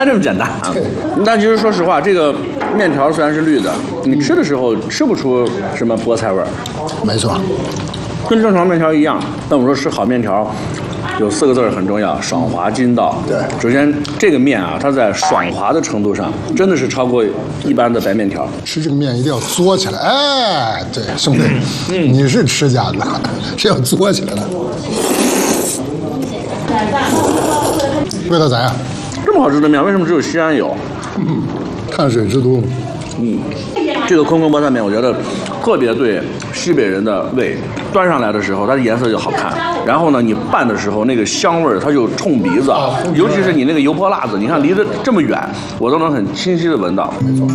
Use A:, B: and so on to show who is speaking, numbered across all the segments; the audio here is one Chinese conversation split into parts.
A: 这么简单啊。但其实说实话，这个面条虽然是绿的，你吃的时候吃不出什么菠菜味儿。
B: 没错，
A: 跟正常面条一样。但我说吃好面条，有4个字很重要：爽滑筋道。
B: 对，
A: 首先这个面啊，它在爽滑的程度上，真的是超过一般的白面条。
B: 吃这个面一定要嘬起来。哎，对，兄弟，你是吃家的，是要嘬起来的。味道咋样？
A: 这么好吃的面，为什么只有西安有？
B: 碳水之都。
A: 这个空菠菜面，我觉得特别对西北人的胃。端上来的时候，它的颜色就好看。然后呢，你拌的时候，那个香味儿它就冲鼻子，尤其是你那个油泼辣子，你看离得这么远，我都能很清晰的闻到。没错。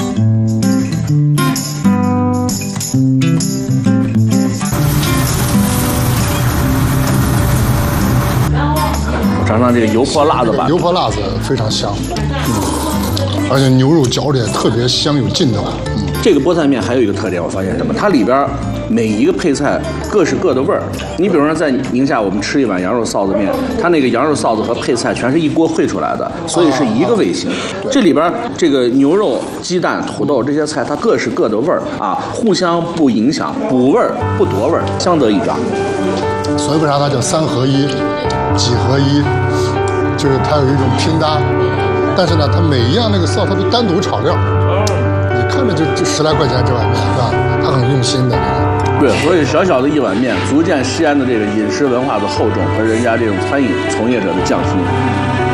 A: 尝尝这个油泼辣子吧。
B: 油泼辣子非常香，而且牛肉嚼着也特别香，有劲道。
A: 这个菠菜面还有一个特点，我发现什么？它里边每一个配菜各是各的味儿。你比如说在宁夏，我们吃一碗羊肉臊子面，它那个羊肉臊子和配菜全是一锅烩出来的，所以是一个味型。这里边这个牛肉、鸡蛋、土豆这些菜，它各是各的味儿啊，互相不影响，补味儿不夺味儿，相得益彰。
B: 所以为啥它叫3合1、几合1？就是它有一种拼搭，但是呢，它每一样那个臊它都单独炒料。你看着就10来块钱这碗面是吧？他很用心的。
A: 对，所以小小的一碗面，足见西安的这个饮食文化的厚重和人家这种餐饮从业者的匠心。